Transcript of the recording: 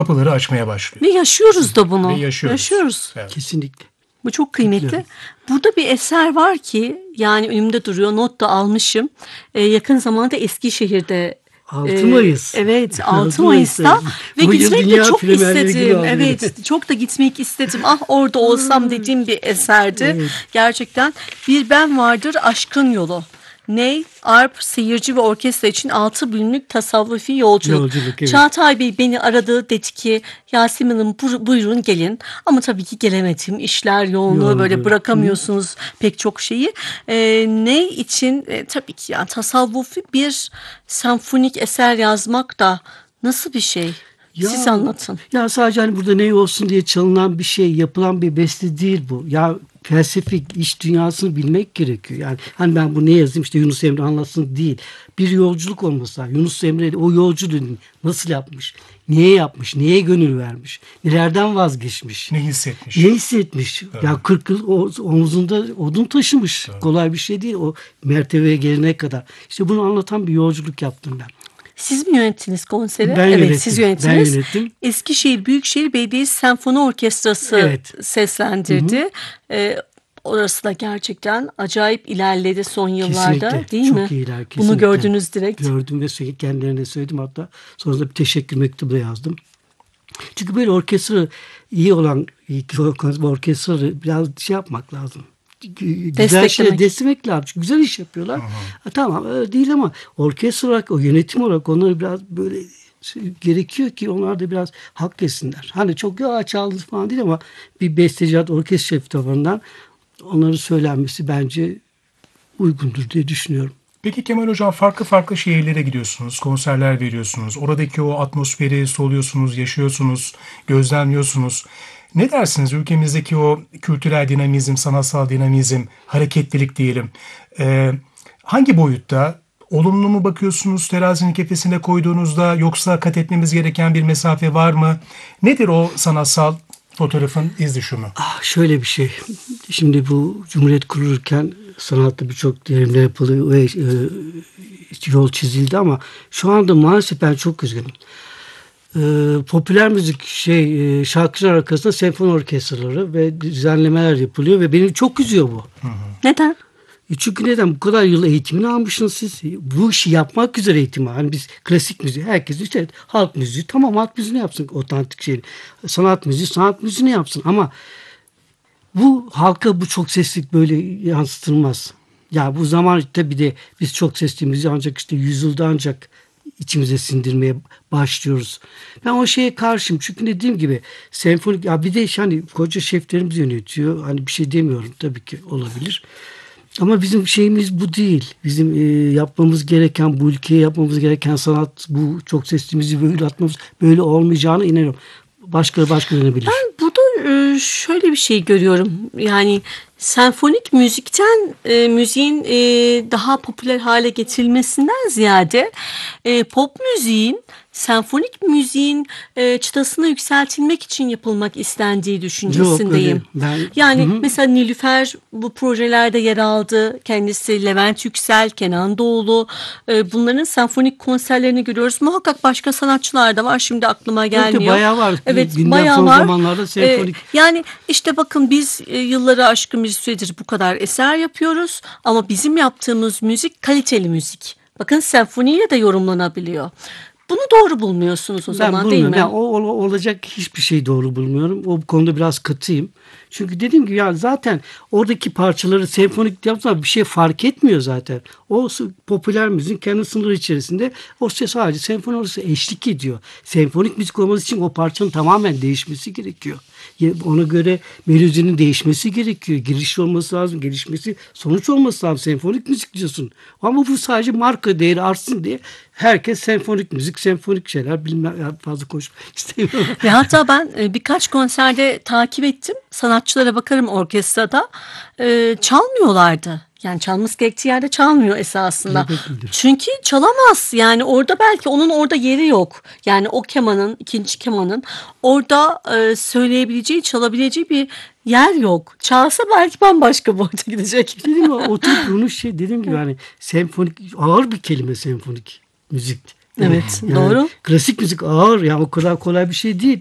kapıları açmaya başlıyor. Ve yaşıyoruz da bunu. Ve yaşıyoruz. Evet. Kesinlikle. Bu çok kıymetli. Burada bir eser var ki yani önümde duruyor. Not da almışım. Yakın zamanda Eskişehir'de 6 Mayıs. Evet, 6 Mayıs'ta ve Bu yıl gitmek de Dünya çok Premier Ligi istedim. aldı. Evet, çok da gitmek istedim. Ah orada olsam dediğim bir eserdi. Evet. Gerçekten Bir Ben Vardır Aşkın Yolu. Ney, arp, seyirci ve orkestra için 6 bölümlük tasavvufi yolculuk. Evet. Çağatay Bey beni aradı, dedi ki Yasemin Hanım buyurun gelin. Ama tabii ki gelemedim. İşler yoğunluğu böyle bırakamıyorsunuz pek çok şeyi. Ney için tabii ki yani tasavvufi bir senfonik eser yazmak da nasıl bir şey? Siz anlatın. Ya sadece hani burada ne olsun diye çalınan bir şey, yapılan bir beste değil bu. Ya felsefik iş dünyasını bilmek gerekiyor. Yani hani ben bu ne yazayım işte Yunus Emre anlatsın değil. Bir yolculuk olması lazım. Yunus Emre o yolculuğunu nasıl yapmış? Niye yapmış? Neye gönül vermiş? Nelerden vazgeçmiş? Ne hissetmiş? Ne hissetmiş? Evet. Ya 40 yıl omuzunda odun taşımış. Evet. Kolay bir şey değil o mertebeye gelene kadar. İşte bunu anlatan bir yolculuk yaptım ben. Siz mi yönettiniz konseri? Ben yönettim. Siz yönettiniz. Ben yönettim. Eskişehir Büyükşehir Belediyesi Senfoni Orkestrası seslendirdi. Orası da gerçekten acayip ilerledi son yıllarda. Kesinlikle. Değil çok mi? iyiler. Kesinlikle. Bunu gördünüz direkt. Gördüm ve kendilerine söyledim. Hatta sonrasında bir teşekkür mektubu da yazdım. Çünkü böyle orkestra iyi olan orkestraları biraz şey yapmak lazım. Güzel şeyler desteklemek lazım. Çünkü güzel iş yapıyorlar. Tamam öyle değil ama orkestra olarak, o yönetim olarak onları biraz böyle gerekiyor ki onlar da biraz hak etsinler. Hani çok çaldı falan değil ama bir besteci, orkestra şefi tarafından onları söylenmesi bence uygundur diye düşünüyorum. Peki Kemal Hocam farklı şehirlere gidiyorsunuz, konserler veriyorsunuz. Oradaki o atmosferi soluyorsunuz, yaşıyorsunuz, gözlemliyorsunuz. Ne dersiniz ülkemizdeki o kültürel dinamizm, sanatsal dinamizm, hareketlilik diyelim. Hangi boyutta? Olumlu mu bakıyorsunuz terazinin kefesine koyduğunuzda yoksa kat etmemiz gereken bir mesafe var mı? Nedir o sanatsal fotoğrafın izdüşümü? Şöyle bir şey. Şimdi bu Cumhuriyet kurulurken sanatta birçok devrimler yapılıyor ve yol çizildi ama şu anda maalesef ben çok üzgünüm. Popüler müzik şarkıcılar arkasında senfoni orkestraları ve düzenlemeler yapılıyor ve beni çok üzüyor bu. Neden? Çünkü neden? Bu kadar yıl eğitimini almışsınız siz. Bu işi yapmak üzere eğitim var. Hani biz klasik müziği, herkes işte halk müziği, tamam halk müziğini yapsın, otantik şey. Sanat müziğini yapsın ama bu halka bu çok seslilik böyle yansıtılmaz. Ya bu zaman tabii de biz çok sesli müziği ancak işte yüzyılda ancak içimize sindirmeye başlıyoruz. Ben o şeye karşıyım. Çünkü dediğim gibi senfonik ya bir de hani koca şeflerimiz yönetiyor. Hani bir şey demiyorum tabii ki olabilir. Ama bizim şeyimiz bu değil. Bizim yapmamız gereken, bu ülkeye yapmamız gereken sanat, bu çok sesli müziği böyle atmamız, böyle olmayacağına inanıyorum. Başka inanabilir. Ben burada şöyle bir şey görüyorum. Yani senfonik müzikten müziğin daha popüler hale getirilmesinden ziyade pop müziğin senfonik müziğin çıtasına yükseltilmek için yapılmak istendiği düşüncesindeyim. Yani mesela Nilüfer bu projelerde yer aldı. Kendisi Levent Yüksel, Kenan Doğulu. Bunların senfonik konserlerini görüyoruz. Muhakkak başka sanatçılar da var. Şimdi aklıma gelmiyor. Evet, bayağı var. Evet, bayağı son zamanlarda senfonik. Yani işte bakın biz yılları aşkın bir süredir bu kadar eser yapıyoruz. Ama bizim yaptığımız müzik kaliteli müzik. Bakın senfoniyle de yorumlanabiliyor. Bunu doğru bulmuyorsunuz o zaman değil mi? Ben olacak hiçbir şey doğru bulmuyorum. O konuda biraz katıyım. Çünkü dediğim gibi ya zaten oradaki parçaları senfonik yapsa bir şey fark etmiyor zaten. O popüler müziğin kendi sınırı içerisinde o sadece senfoni orası eşlik ediyor. Senfonik müzik olması için o parçanın tamamen değişmesi gerekiyor. Ona göre melodinin değişmesi gerekiyor. Giriş olması lazım, gelişmesi, sonuç olması lazım. Senfonik müzik diyorsun. Ama bu sadece marka değeri artsın diye herkes senfonik müzik, senfonik şeyler bilmem fazla konuşmak istemiyorum. Ve hatta ben birkaç konserde takip ettim. Sanatçılara bakarım orkestrada. Çalmıyorlardı. Yani çalması gerektiği yerde çalmıyor esasında. Çünkü çalamaz. Yani orada belki onun orada yeri yok. Yani o kemanın, ikinci kemanın orada söyleyebileceği, çalabileceği bir yer yok. Çalsa belki bambaşka boyuta gidecek. Dedim mi? Oturup bunu dediğim gibi hani senfonik ağır bir kelime senfonik müzik. Evet, doğru. Klasik müzik ağır, yani o kadar kolay bir şey değil.